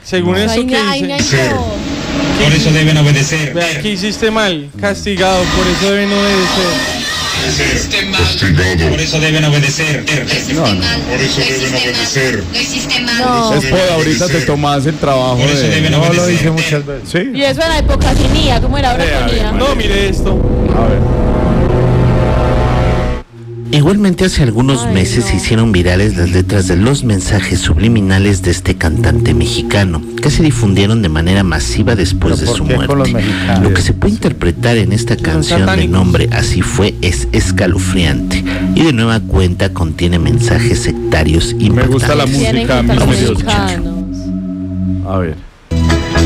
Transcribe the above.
Según eso que dice. Por eso deben obedecer. Vea, ¿qué hiciste mal? Castigado, por eso deben obedecer. Castigado. Por eso deben obedecer. No, no. Por eso deben obedecer. No. Es por ahorita te tomas el trabajo Por eso de... deben No, lo obedecer. dije muchas veces. Sí. Y eso en la época tenía, ¿cómo era ahora tenía? No, mire esto. A ver. Igualmente hace algunos meses se hicieron virales las letras de los mensajes subliminales de este cantante mexicano, que se difundieron de manera masiva después de ¿Pero su por qué con los muerte. mexicanos? Lo que se puede interpretar en esta canción de satánicos. nombre Así Fue es escalofriante y de nueva cuenta contiene mensajes sectarios Me gusta la impactantes. Tienen música que estar misteriosa. mexicanos. A ver.